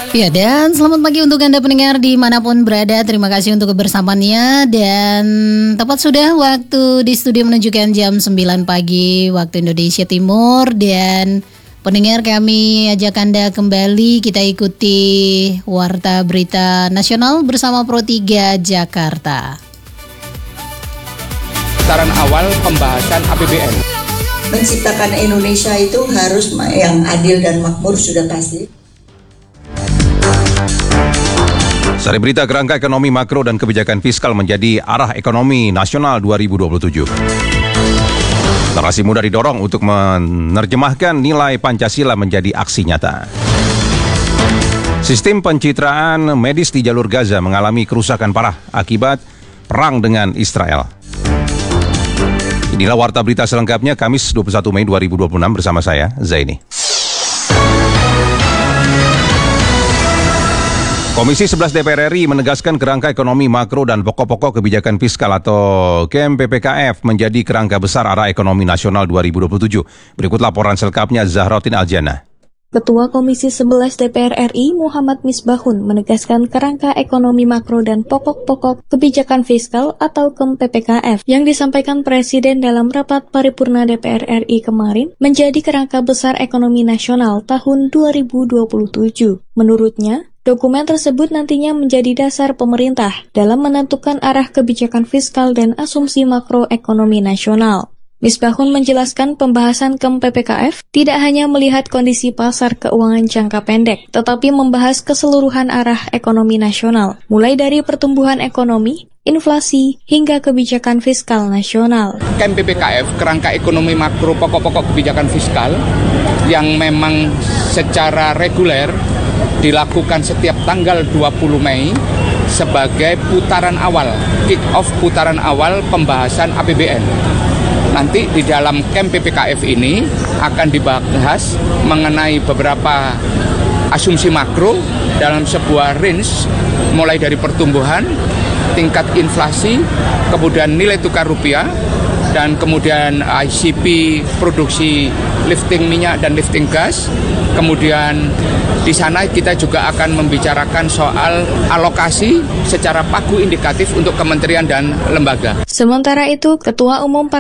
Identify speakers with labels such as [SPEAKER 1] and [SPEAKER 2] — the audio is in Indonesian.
[SPEAKER 1] Ya, dan selamat pagi untuk Anda pendengar dimanapun berada. Terima kasih untuk kebersamaannya. Dan tepat sudah waktu di studio menunjukkan jam 9 pagi waktu Indonesia Timur. Dan pendengar, kami ajak Anda kembali kita ikuti Warta Berita Nasional bersama Pro 3 Jakarta.
[SPEAKER 2] Putaran awal pembahasan APBN.
[SPEAKER 3] Menciptakan Indonesia itu harus yang adil dan makmur, sudah pasti.
[SPEAKER 4] Sari berita, kerangka ekonomi makro dan kebijakan fiskal menjadi arah ekonomi nasional 2027. Generasi muda didorong untuk menerjemahkan nilai Pancasila menjadi aksi nyata. Sistem pencitraan medis di jalur Gaza mengalami kerusakan parah akibat perang dengan Israel. Inilah Warta Berita selengkapnya Kamis 21 Mei 2026 bersama saya, Zaini. Komisi 11 DPR RI menegaskan kerangka ekonomi makro dan pokok-pokok kebijakan fiskal atau KEM PPKF menjadi kerangka besar arah ekonomi nasional 2027. Berikut laporan selengkapnya Zahrotin Aljana.
[SPEAKER 5] Ketua Komisi 11 DPR RI Muhammad Misbahun menegaskan kerangka ekonomi makro dan pokok-pokok kebijakan fiskal atau KEM PPKF yang disampaikan Presiden dalam rapat paripurna DPR RI kemarin menjadi kerangka besar ekonomi nasional tahun 2027. Menurutnya, dokumen tersebut nantinya menjadi dasar pemerintah dalam menentukan arah kebijakan fiskal dan asumsi makroekonomi nasional. Misbahun menjelaskan pembahasan KEM PPKF tidak hanya melihat kondisi pasar keuangan jangka pendek, tetapi membahas keseluruhan arah ekonomi nasional, mulai dari pertumbuhan ekonomi, inflasi, hingga kebijakan fiskal nasional.
[SPEAKER 2] KEM PPKF, kerangka ekonomi makro pokok-pokok kebijakan fiskal, yang memang secara reguler dilakukan setiap tanggal 20 Mei sebagai putaran awal, kick-off putaran awal pembahasan APBN. Nanti di dalam KEM PPKF ini akan dibahas mengenai beberapa asumsi makro dalam sebuah range mulai dari pertumbuhan, tingkat inflasi, kemudian nilai tukar rupiah, dan kemudian ICP produksi lifting minyak dan lifting gas. Kemudian di sana kita juga akan membicarakan soal alokasi secara pagu indikatif untuk kementerian dan lembaga.
[SPEAKER 5] Sementara itu, Ketua Umum